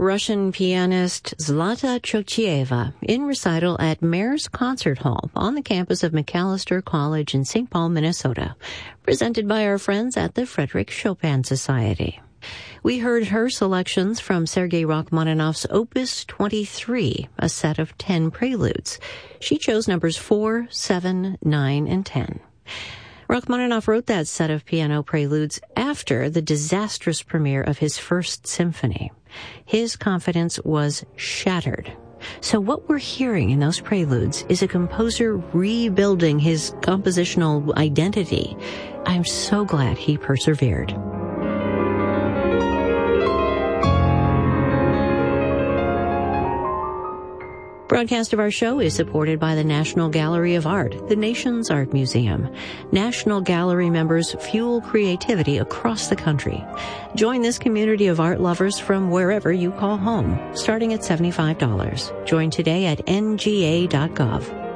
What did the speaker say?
Russian pianist Zlata Chokchieva in recital at Mayor's Concert Hall on the campus of Macalester College in St. Paul, Minnesota, presented by our friends at the Frederick Chopin Society. We heard her selections from Sergei Rachmaninoff's Opus 23, a set of 10 preludes. She chose numbers 4, 7, 9, and 10. Rachmaninoff wrote that set of piano preludes after the disastrous premiere of his first symphony. His confidence was shattered. So what we're hearing in those preludes is a composer rebuilding his compositional identity. I'm so glad he persevered. Broadcast of our show is supported by the National Gallery of Art, the nation's art museum. National Gallery members fuel creativity across the country. Join this community of art lovers from wherever you call home, starting at $75. Join today at nga.gov.